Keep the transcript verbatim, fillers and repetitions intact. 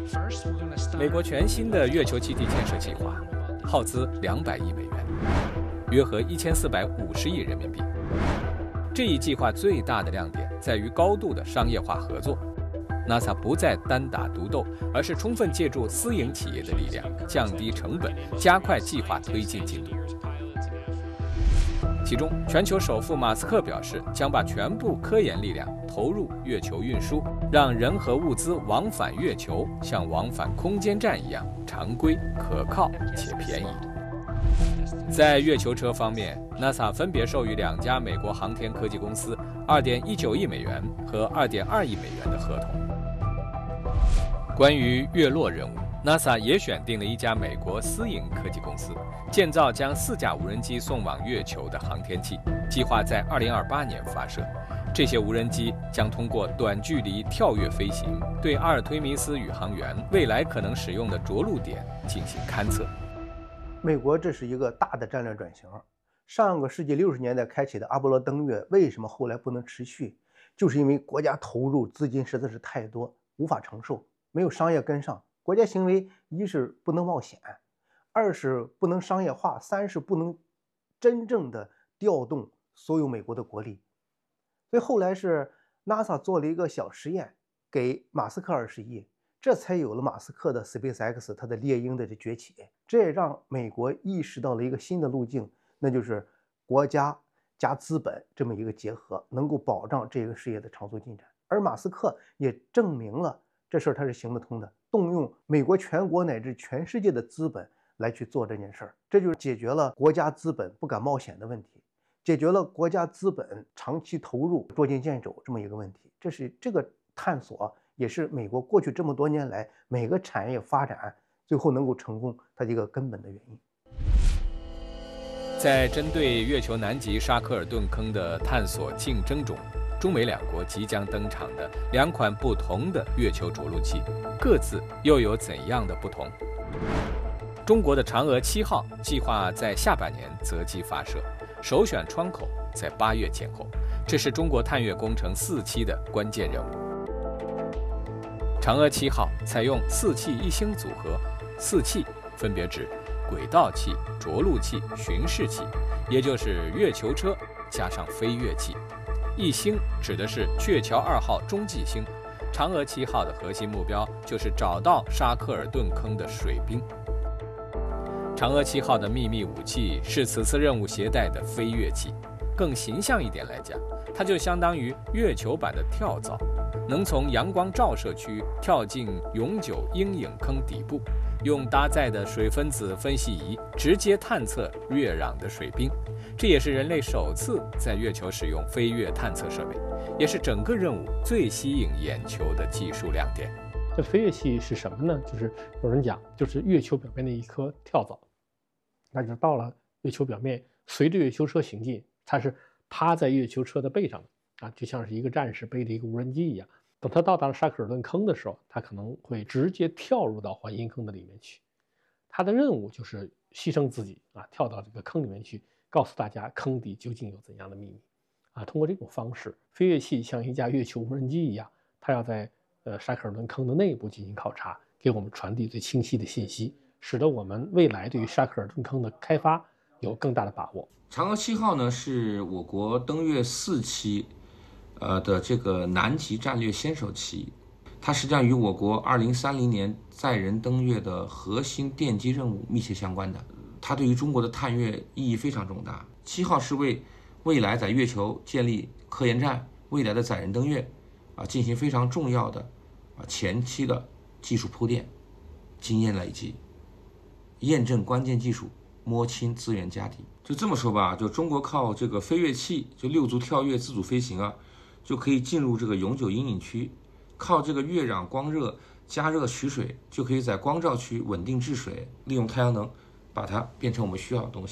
美国全新的月球基地建设计划耗资两百亿美元，约合一千四百五十亿人民币。这一计划最大的亮点在于高度的商业化合作。NASA 不再单打独斗，而是充分借助私营企业的力量，降低成本，加快计划推进进度。其中，全球首富马斯克表示，将把全部科研力量投入月球运输，让人和物资往返月球像往返空间站一样常规、可靠且便宜。在月球车方面 ，NASA 分别授予两家美国航天科技公司 二点一九亿美元和 二点二亿美元的合同。关于月落任务 ，NASA 也选定了一家美国私营科技公司，建造将四架无人机送往月球的航天器，计划在二零二八年发射。这些无人机将通过短距离跳跃飞行，对阿尔忒弥斯宇航员未来可能使用的着陆点进行勘测。 美国这是一个大的战略转型。上个世纪六十年代开启的阿波罗登月，为什么后来不能持续？就是因为国家投入资金实在是太多，无法承受，没有商业跟上。国家行为一是不能冒险，二是不能商业化，三是不能真正的调动所有美国的国力。所以后来是 NASA 做了一个小实验，给马斯克二十亿，这才有了马斯克的 SpaceX， 它的猎鹰的崛起。这也让美国意识到了一个新的路径，那就是国家加资本这么一个结合，能够保障这个事业的长足进展。而马斯克也证明了这事儿他是行得通的，动用美国全国乃至全世界的资本来去做这件事儿，这就是解决了国家资本不敢冒险的问题，解决了国家资本长期投入捉襟见肘这么一个问题。这是这个探索，也是美国过去这么多年来每个产业发展最后能够成功它的一个根本的原因。 在针对月球南极沙克尔顿坑的探索竞争中，中美两国即将登场的两款不同的月球着陆器，各自又有怎样的不同？中国的嫦娥七号计划在下半年择机发射，首选窗口在八月前后，这是中国探月工程四期的关键任务。嫦娥七号采用四器一星组合，四器分别指轨道器、着陆器、巡视器，也就是月球车加上飞跃器。一星指的是鹊桥二号中继星，嫦娥七号的核心目标就是找到沙克尔顿坑的水冰。嫦娥七号的秘密武器是此次任务携带的飞跃器，更形象一点来讲，它就相当于月球版的跳蚤，能从阳光照射区跳进永久阴影坑底部，用搭载的水分子分析仪直接探测月壤的水冰。这也是人类首次在月球使用飞跃探测设备，也是整个任务最吸引眼球的技术亮点。 这飞跃器是什么呢？就是有人讲，就是月球表面的一颗跳蚤，那就到了月球表面，随着月球车行进，它是趴在月球车的背上的啊，就像是一个战士背着一个无人机一样。等它到达了沙克尔顿坑的时候，它可能会直接跳入到环阴坑的里面去。它的任务就是牺牲自己啊，跳到这个坑里面去，告诉大家坑底究竟有怎样的秘密啊。通过这种方式，飞跃器像一架月球无人机一样，它要在呃沙克尔顿坑的内部进行考察，给我们传递最清晰的信息，使得我们未来对于沙克尔顿坑的开发有更大的把握。 嫦娥七号呢，是我国登月四期呃的这个南极战略先手期，它实际上与我国二零三零年载人登月的核心奠基任务密切相关的，它对于中国的探月意义非常重大。七号是为未来在月球建立科研站、未来的载人登月啊进行非常重要的啊前期的技术铺垫、经验累积、验证关键技术、摸清资源家底。就这么说吧，就中国靠这个飞跃器，就六足跳跃、自主飞行啊，就可以进入这个永久阴影区，靠这个月壤光热加热取水，就可以在光照区稳定治水，利用太阳能把它变成我们需要的东西。